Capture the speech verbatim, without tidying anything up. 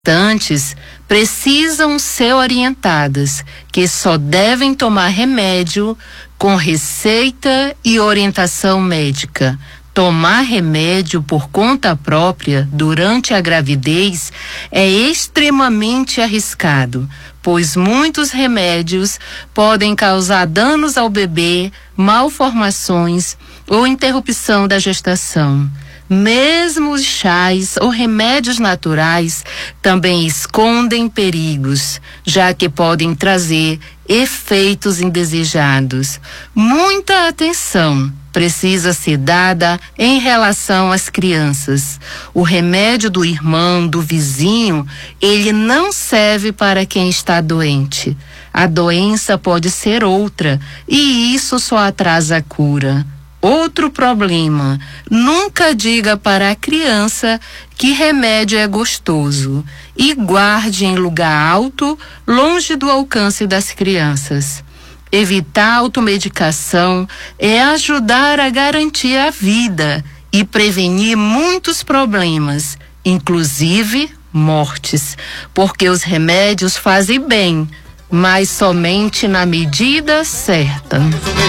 Gestantes precisam ser orientadas que só devem tomar remédio com receita e orientação médica. Tomar remédio por conta própria durante a gravidez é extremamente arriscado, pois muitos remédios podem causar danos ao bebê, malformações ou interrupção da gestação. Mesmo os chás ou remédios naturais também escondem perigos, já que podem trazer efeitos indesejados. Muita atenção precisa ser dada em relação às crianças. O remédio do irmão, do vizinho, ele não serve para quem está doente. A doença pode ser outra, e isso só atrasa a cura. Outro problema, nunca diga para a criança que remédio é gostoso e guarde em lugar alto, longe do alcance das crianças. Evitar automedicação é ajudar a garantir a vida e prevenir muitos problemas, inclusive mortes, porque os remédios fazem bem, mas somente na medida certa.